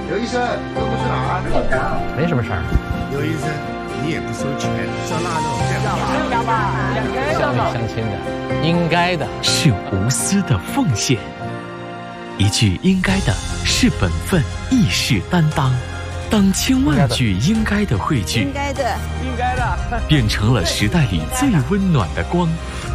刘医生，都不是哪？ 没什么事儿。 刘医生，你也不收钱，烧腊肉， 乡里乡亲的，应该的。 是无私的奉献，一句应该的是本分，亦是担当。当千万句应该的汇聚， 应该的， 变成了时代里最温暖的光。